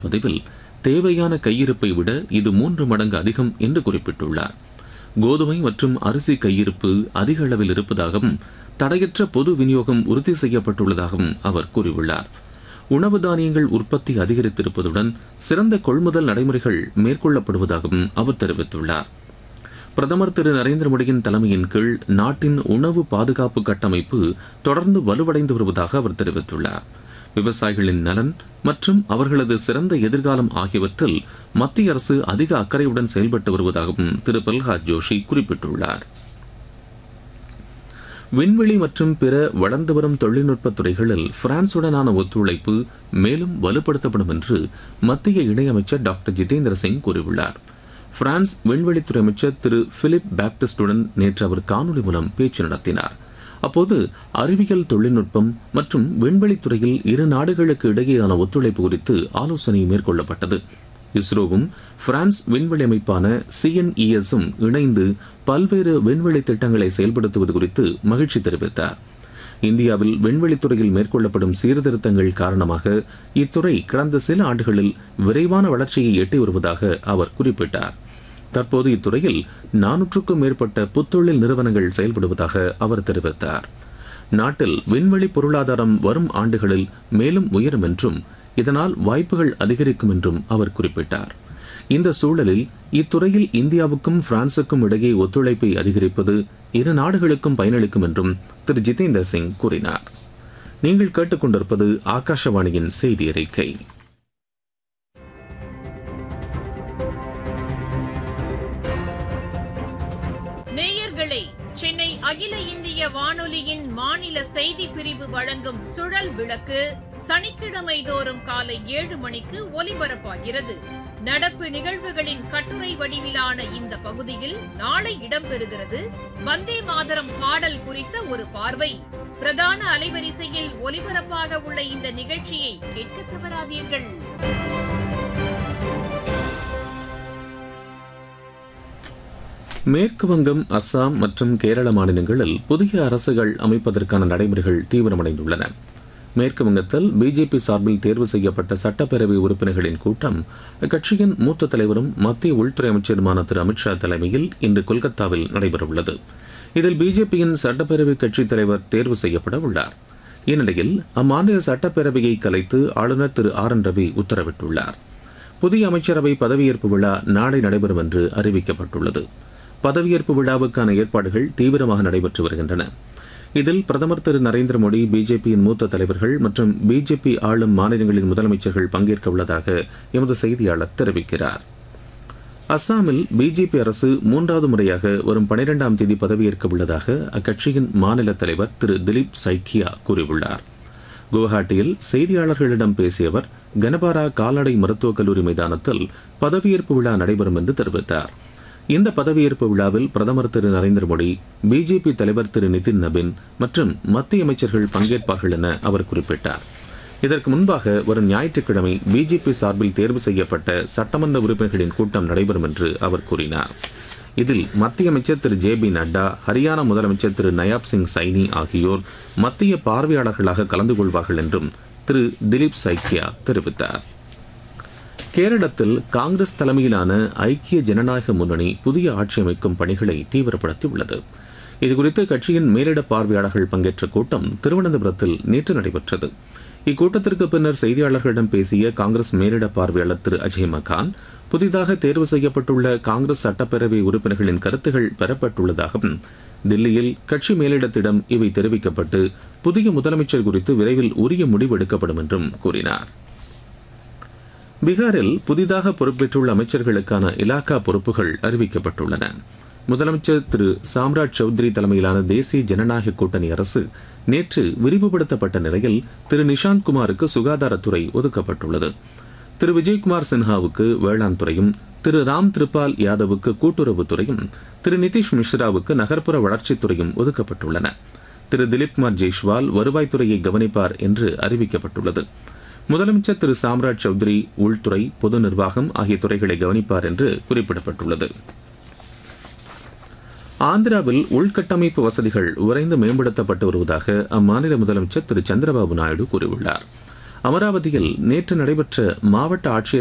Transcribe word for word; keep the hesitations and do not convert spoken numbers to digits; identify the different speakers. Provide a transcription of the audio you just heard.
Speaker 1: பதிவில் தேவையான கையிருப்பை விட இது மூன்று மடங்கு அதிகம் என்று குறிப்பிட்டுள்ளார். கோதுமை மற்றும் அரிசி கையிருப்பு அதிக அளவில் இருப்பதாகவும் தடையற்ற பொது விநியோகம் உறுதி செய்யப்பட்டுள்ளதாகவும் அவர் கூறியுள்ளார். உணவு தானியங்கள் உற்பத்தி அதிகரித்திருப்பதுடன் சிறந்த கொள்முதல் நடைமுறைகள் மேற்கொள்ளப்படுவதாகவும் அவர் தெரிவித்துள்ளார். பிரதமர் திரு நரேந்திர மோடியின் தலைமையின் கீழ் நாட்டின் உணவு பாதுகாப்பு கட்டமைப்பு தொடர்ந்து வலுவடைந்து வருவதாக அவர் தெரிவித்துள்ளார். விவசாயிகளின் நலன் மற்றும் அவர்களது சிறந்த எதிர்காலம் ஆகியவற்றில் மத்திய அரசு அதிக அக்கறையுடன் செயல்பட்டு வருவதாகவும் திரு பிரல்ஹாத் ஜோஷி குறிப்பிட்டுள்ளார். விண்வெளி மற்றும் பிற வளர்ந்து வரும் தொழில்நுட்ப துறைகளில் பிரான்சுடனான ஒத்துழைப்பு மேலும் வலுப்படுத்தப்படும் என்று மத்திய இணையமைச்சர் டாக்டர் ஜிதேந்திர சிங் கூறியுள்ளார். பிரான்ஸ் விண்வெளித்துறை அமைச்சர் திரு பிலிப் பாப்டிஸ்டுடன் நேற்று அவர் காணொலி மூலம் பேச்சு நடத்தினார். அப்போது அறிவியல் தொழில்நுட்பம் மற்றும் விண்வெளித்துறையில் இரு நாடுகளுக்கு இடையேயான ஒத்துழைப்பு குறித்து ஆலோசனை மேற்கொள்ளப்பட்டது. இஸ்ரோவும் பிரான்ஸ் விண்வெளி அமைப்பான சிஎன்இஎஸும் இணைந்து பல்வேறு விண்வெளி திட்டங்களை செயல்படுத்துவது குறித்து மகிழ்ச்சி தெரிவித்தார். இந்தியாவில் விண்வெளித்துறையில் மேற்கொள்ளப்படும் சீர்திருத்தங்கள் காரணமாக இத்துறை கடந்த சில ஆண்டுகளில் விரைவான வளர்ச்சியை எட்டி வருவதாக அவர் குறிப்பிட்டார். தற்போது இத்துறையில் நானூற்றுக்கும் மேற்பட்ட புத்தொழில் நிறுவனங்கள் செயல்படுவதாக அவர் தெரிவித்தார். நாட்டில் விண்வெளி பொருளாதாரம் வரும் ஆண்டுகளில் மேலும் உயரும் என்றும் இதனால் வாய்ப்புகள் அதிகரிக்கும் என்றும் அவர் குறிப்பிட்டார். இந்த சூழலில் இத்துறையில் இந்தியாவுக்கும் பிரான்சுக்கும் இடையே ஒத்துழைப்பை அதிகரிப்பது இரு நாடுகளுக்கும் பயனளிக்கும் என்றும் திரு ஜிதேந்திர சிங் கூறினார். நீங்கள் கேட்டுக்கொண்டிருப்பது ஆகாஷவாணியின் செய்தி அறிக்கை.
Speaker 2: நேயர்களே, சென்னை அகில இந்திய வானொலியின் மாநில செய்தி பிரிவு வழங்கும் சுழல் விளக்கு சனிக்கிழமை தோறும் காலை ஏழு மணிக்கு ஒலிபரப்பாகிறது. நடப்பு நிகழ்வுகளின் கட்டுரை வடிவிலான இந்த பகுதியில் நாளை இடம்பெறுகிறது வந்தே மாதரம் பாடல் குறித்த ஒரு பார்வை. பிரதான அலைவரிசையில் ஒலிபரப்பாக உள்ள இந்த நிகழ்ச்சியை கேட்க தவறாதீர்கள்.
Speaker 1: மேற்கு வங்கம், அஸ்ஸாம் மற்றும் கேரள மாநிலங்களில் புதிய அரசுகள் அமைப்பதற்கான நடைமுறைகள் தீவிரமடைந்துள்ளன. மேற்கு வங்கத்தில் பிஜேபி சார்பில் தேர்வு செய்யப்பட்ட சட்டப்பேரவை உறுப்பினர்களின் கூட்டம் அக்கட்சியின் மூத்த தலைவரும் மத்திய உள்துறை அமைச்சருமான திரு அமித்ஷா தலைமையில் இன்று கொல்கத்தாவில் நடைபெறவுள்ளது. இதில் பிஜேபியின் சட்டப்பேரவை கட்சித் தலைவர் தேர்வு செய்யப்பட உள்ளார். இந்நிலையில் அம்மாநில சட்டப்பேரவையை கலைத்து ஆளுநர் திரு ஆர் என் ரவி உத்தரவிட்டுள்ளார். புதிய அமைச்சரவை பதவியேற்பு விழா நாளை நடைபெறும் என்று அறிவிக்கப்பட்டுள்ளது. பதவியேற்பு விழாவுக்கான ஏற்பாடுகள் தீவிரமாக நடைபெற்று வருகின்றன. இதில் பிரதமர் திரு நரேந்திர மோடி, பிஜேபியின் மூத்த தலைவர்கள் மற்றும் பிஜேபி ஆளும் மாநிலங்களின் முதலமைச்சர்கள் பங்கேற்க உள்ளதாக எமது செய்தியாளர் தெரிவிக்கிறார். அஸ்ஸாமில் பிஜேபி அரசு மூன்றாவது முறையாக வரும் பனிரெண்டாம் தேதி பதவியேற்க உள்ளதாக அக்கட்சியின் மாநில தலைவர் திரு திலீப் சைக்கியா கூறியுள்ளார். குவஹாட்டியில் செய்தியாளர்களிடம் பேசிய அவர் கனபாரா கால்நடை மருத்துவக் கல்லூரி மைதானத்தில் பதவியேற்பு விழா நடைபெறும் என்று தெரிவித்தார். இந்த பதவியேற்பு விழாவில் பிரதமர் திரு நரேந்திர மோடி, பிஜேபி தலைவர் திரு நிதின் நபின் மற்றும் மத்திய அமைச்சர்கள் பங்கேற்பார்கள் என அவர் குறிப்பிட்டார். இதற்கு முன்பாக வரும் ஞாயிற்றுக்கிழமை பிஜேபி சார்பில் தேர்வு செய்யப்பட்ட சட்டமன்ற உறுப்பினர்களின் கூட்டம் நடைபெறும் என்று அவர் கூறினார். இதில் மத்திய அமைச்சர் திரு ஜே பி நட்டா, ஹரியானா முதலமைச்சர் திரு நயாப் சிங் சைனி ஆகியோர் மத்திய பார்வையாளர்களாக கலந்து கொள்வார்கள் என்றும் திரு திலீப் சைக்கியா தெரிவித்தார். கேரளத்தில் காங்கிரஸ் தலைமையிலான ஐக்கிய ஜனநாயக முன்னணி புதிய ஆட்சி அமைக்கும் பணிகளை தீவிரப்படுத்தியுள்ளது. இதுகுறித்து கட்சியின் மேலிட பார்வையாளர்கள் பங்கேற்ற கூட்டம் திருவனந்தபுரத்தில் நேற்று நடைபெற்றது. இக்கூட்டத்திற்கு பின்னர் செய்தியாளர்களிடம் பேசிய காங்கிரஸ் மேலிட பார்வையாளர் திரு அஜய் மகான், புதிதாக தேர்வு செய்யப்பட்டுள்ள காங்கிரஸ் சட்டப்பேரவை உறுப்பினர்களின் கருத்துகள் பெறப்பட்டுள்ளதாகவும் தில்லியில் கட்சி மேலிடத்திடம் இவை தெரிவிக்கப்பட்டு புதிய முதலமைச்சர் குறித்து விரைவில் உரிய முடிவு எடுக்கப்படும் என்றும் கூறினார். பீகாரில் புதிதாக பொறுப்பேற்றுள்ள அமைச்சர்களுக்கான இலாக்கா பொறுப்புகள் அறிவிக்கப்பட்டுள்ளன. முதலமைச்சர் திரு சாம்ராஜ் சௌத்ரி தலைமையிலான தேசிய ஜனநாயக கூட்டணி அரசு நேற்று விரிவுபடுத்தப்பட்ட நிலையில் திரு நிஷாந்த் குமாருக்கு சுகாதாரத்துறை ஒதுக்கப்பட்டுள்ளது. திரு விஜய்குமார் சின்ஹாவுக்கு வேளாண் துறையும், திரு ராம் திரிபால் யாதவுக்கு கூட்டுறவுத்துறையும், திரு நிதிஷ் மிஸ்ராவுக்கு நகர்ப்புற வளர்ச்சித்துறையும் ஒதுக்கப்பட்டுள்ளன. திரு திலீப்குமார் ஜெய்ஷ்வால் வருவாய்த்துறையை கவனிப்பார் என்று அறிவிக்கப்பட்டுள்ளது. முதலமைச்சர் திரு சாம்ராஜ் சௌத்ரி உள்துறை, பொது நிர்வாகம் ஆகிய துறைகளை கவனிப்பார் என்று குறிப்பிடப்பட்டுள்ளது. ஆந்திராவில் உள்கட்டமைப்பு வசதிகள் விரைந்து மேம்படுத்தப்பட்டு வருவதாக அம்மாநில முதலமைச்சர் திரு சந்திரபாபு நாயுடு கூறியுள்ளார். அமராவதியில் நேற்று நடைபெற்ற மாவட்ட ஆட்சியர்